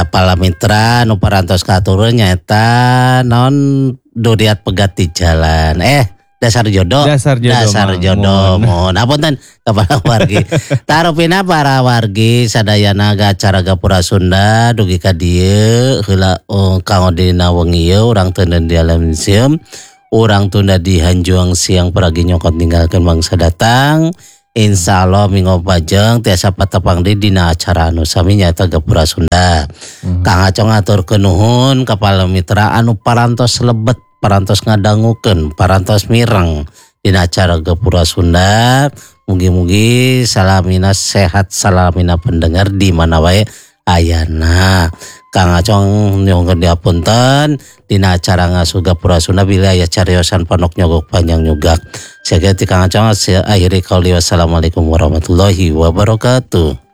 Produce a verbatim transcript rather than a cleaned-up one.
Pala mitra nu parantos katurun nyaeta non duriat pegat di jalan. Eh dasar jodoh. Dasar jodoh. Dasar jodoh. Mohon apunten kepala wargi. Tarupina para wargi sadayana acara Gapura Sunda dugi ka dieu heula uh, kang dina wengi ieu urang teu di alam museum. Urang tunda di Hanjuang siang peragi nyokot ninggalkeun mangsa datang. Insya Allah minggu pajeng tiasa patepang di dina acara anu sami nyaeta Gapura Sunda. Mm-hmm. Kang Acong atur kenuhun kepala mitra anu parantos lebet, parantos ngadangukeun, parantos mireng dina acara Gapura Sunda. Mugi-mugi salamina sehat, salamina pendengar di mana wae ayana. Kang Acong nyongkeun diapunten dina acara ngasuh Gapura Sunda wilayah cariosan Pondok Nyogok Panjang Nyugak. Saya Kang Acong akhiri qauli wassalamualaikum warahmatullahi wabarakatuh.